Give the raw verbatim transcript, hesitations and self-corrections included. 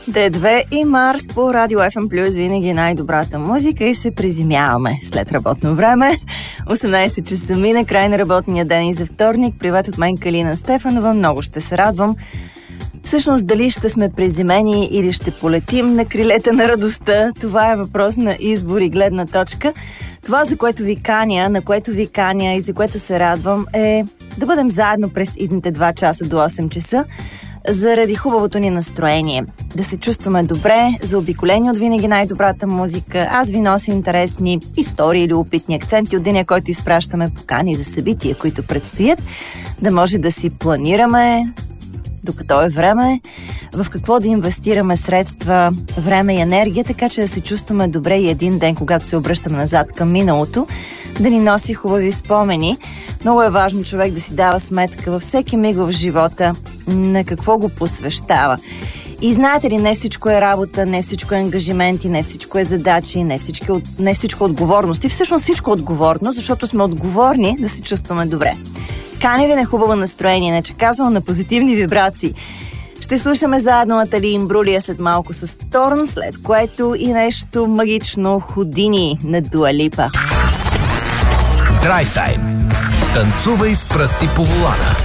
Д две и Марс по Радио Еф Ем Плюс, винаги най-добрата музика и се приземяваме след работно време. осемнайсет часа мина, край на работния ден и за вторник. Привет от мен, Калина Стефанова. Много ще се радвам. Всъщност, дали ще сме приземени или ще полетим на крилета на радостта, това е въпрос на избор и гледна точка. Това, за което ви каня, на което ви каня и за което се радвам, е да бъдем заедно през идните два часа до осем часа, заради хубавото ни настроение. Да се чувстваме добре, заобиколени от винаги най-добрата музика. Аз ви нося интересни истории или опитни акценти от деня, който изпращаме покани за събития, които предстоят, да може да си планираме, докато е време, в какво да инвестираме средства, време и енергия, така че да се чувстваме добре и един ден, когато се обръщаме назад към миналото, да ни носи хубави спомени. Много е важно човек да си дава сметка във всеки миг в живота на какво го посвещава. И знаете ли, не всичко е работа, не всичко е ангажименти, не всичко е задачи, не всичко, не всичко е отговорност. И всъщност всичко е отговорност, защото сме отговорни да се чувстваме добре. Кани ви на хубаво настроение, не че казвам на позитивни вибрации. Ще слушаме заедно Натали Имбрулия след малко с Торн, след което и нещо магично, Ходини на Дуа Липа. Драйв тайм. Танцувай с пръсти по волана.